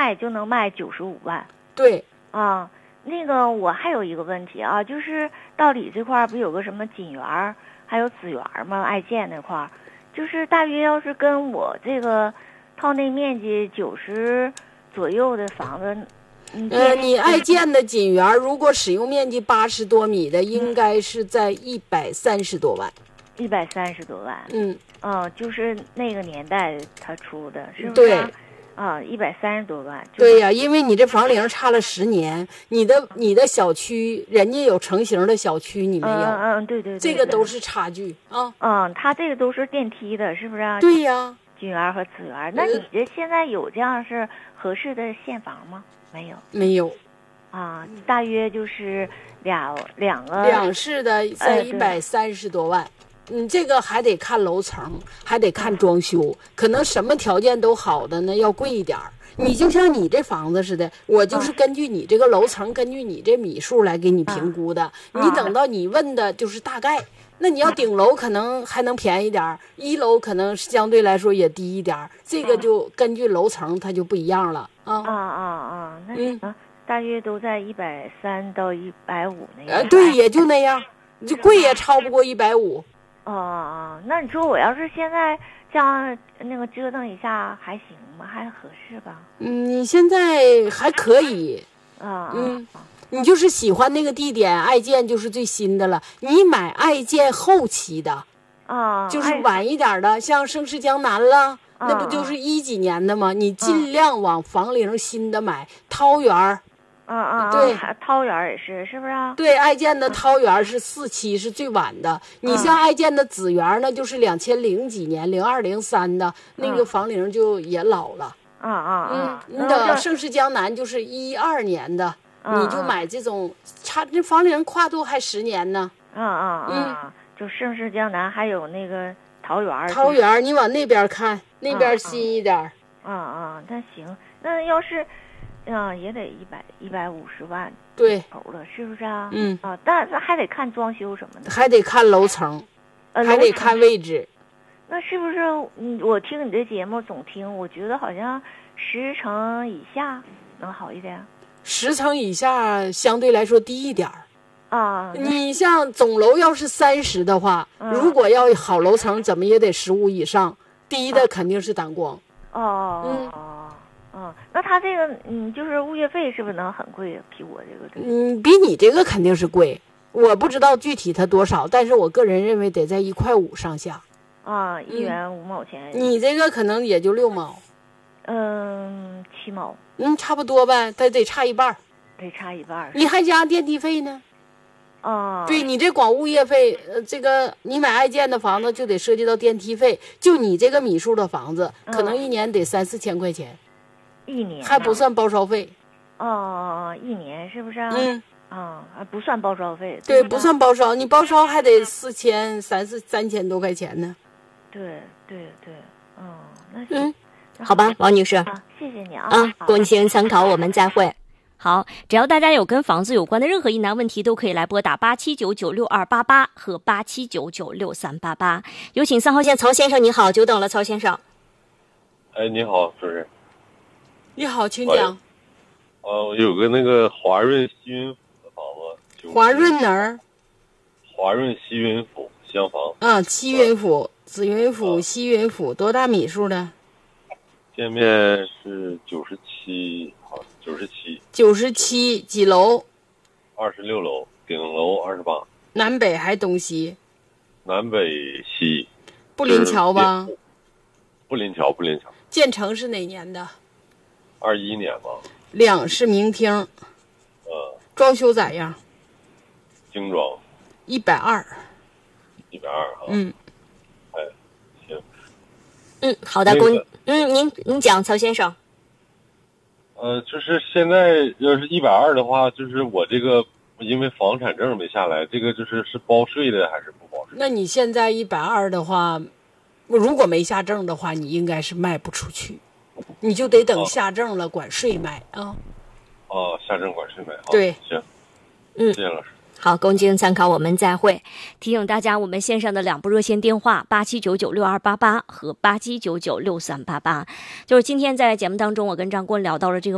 卖就能卖95万。 对啊，那个我还有一个问题啊，就是道里这块不有个什么锦园还有紫园吗？爱建那块就是大约要是跟我这个套内面积90左右的房子， 你爱建的锦园如果使用面积80多米的，应该是在130多万。 130多万。就是那个年代他出的，是不是？ 对。 130多万。 对呀，因为你这房龄差了10年，你的小区人家有成型的小区，你没有。 对， 这个都是差距啊。 他这个都是电梯的，是不是？ 对呀。 锦园和紫园，那你这现在有这样是合适的现房吗？没有。 没有。 大约就是两室的在130多万。这个还得看楼层，还得看装修，可能什么条件都好的呢，要贵一点儿。你就像你这房子似的，我就是根据你这个楼层，根据你这米数来给你评估的。你等到你问的就是大概，那你要顶楼可能还能便宜点儿，1楼可能相对来说也低一点儿，这个就根据楼层它就不一样了那行，大约都在130到150那样。 对，也就那样，就贵也超不过150。 那你说我要是现在这样那个折腾一下还行吗？还合适吧？ 你现在还可以。你就是喜欢那个地点，爱建就是最新的了。你买爱建后期的，就是晚一点的，像盛世江南了，那不就是10几年的吗？你尽量往房龄新的买。桃园对， 桃园也是，是不是？ 对，爱建的桃园是4期，是最晚的。你像爱建的紫园呢，就是2000几年02、03的，那个房龄就也老了。你的盛世江南就是12年的，你就买这种这房龄跨度还10年呢。 就盛世江南还有那个桃园，你往那边看，那边新一点。 那行，那要是。也得150万对头了，是不是啊？但是还得看装修什么的， 还得看楼层，还得看位置。 那是不是？我听你这节目总听，我觉得好像10层以下能好一点。 10层以下相对来说低一点你像总楼要是30的话，如果要好楼层，怎么也得15以上，低的肯定是胆光。 那他这个就是物业费是不是能很贵？比我这个比你这个肯定是贵，我不知道具体它多少，但是我个人认为得在1.5块上下。 1元5毛钱。 你这个可能也就6毛。 7毛。 差不多呗，它得差一半。 得差一半。 你还加电梯费呢？对，你这光物业费，这个你买爱建的房子就得涉及到电梯费，就你这个米数的房子，可能1年得3、4千块钱。 1年还不算包烧费。 1年是不是？不算包烧费。 对，不算包烧，你包烧还得3000多块钱呢。 对，那行。好吧，王女士。 谢谢你供您参考，我们再会。好，只要大家有跟房子有关的任何疑难问题，都可以来拨打87996288和87996388。有请3号线曹先生，你好，久等了，曹先生。 你好，主任。 你好，请讲。 我有个那个华润西云府的房子。 华润哪儿？ 华润西云府厢房。 西云府、紫云府、西云府，多大米数的？ 店面是97，好，97。 97几楼 ？26楼，顶楼28。 南北还东西？ 南北西。 不临桥吧？ 不临桥。 建成是哪年的 ？21年吧。 2室明厅。装修咋样？ 精装。 120。 120哈。 行。好的，您讲，曹先生。 就是现在要是120的话，就是我这个因为房产证没下来，这个是包税的还是不包税？ 那你现在120的话，如果没下证的话，你应该是卖不出去，你就得等下证了管税卖啊。 下证管税卖。 对， 行。谢谢老师。 好，供您参考，我们再会。提醒大家，我们线上的2部热线电话87996288和87996388，就是今天在节目当中，我跟张棍聊到了这个